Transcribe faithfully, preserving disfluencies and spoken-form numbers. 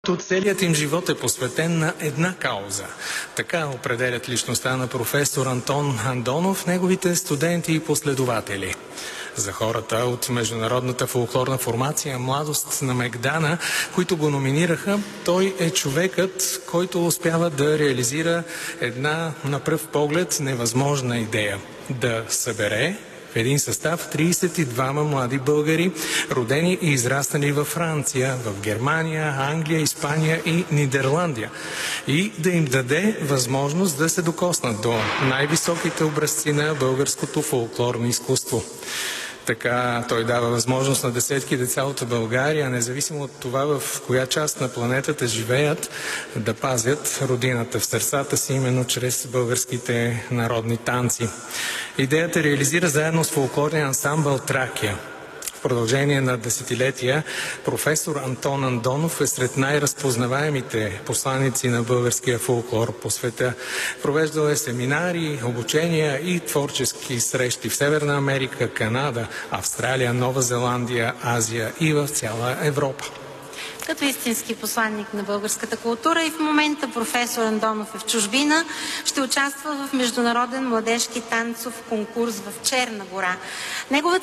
Целият им живот е посветен на една кауза. Така определят личността на професор Антон Андонов, неговите студенти и последователи. За хората от международната фолклорна формация "Младост на Мегдана", които го номинираха, той е човекът, който успява да реализира една на пръв поглед невъзможна идея – да събере в един състав тридесет и двама млади българи, родени и израснали във Франция, в Германия, Англия, Испания и Нидерландия, и да им даде възможност да се докоснат до най-високите образци на българското фолклорно изкуство. Така той дава възможност на десетки деца от България, независимо от това в коя част на планетата живеят, да пазят родината в сърцата си именно чрез българските народни танци. Идеята реализира заедно с фолклорния ансамбъл "Тракия". В продължение на десетилетия професор Антон Андонов е сред най-разпознаваемите посланици на българския фолклор по света. Провеждал е семинари, обучения и творчески срещи в Северна Америка, Канада, Австралия, Нова Зеландия, Азия и в цяла Европа. Като истински посланник на българската култура и в момента професор Андонов е в чужбина, ще участва в международен младежки танцов конкурс в Черна гора. Неговата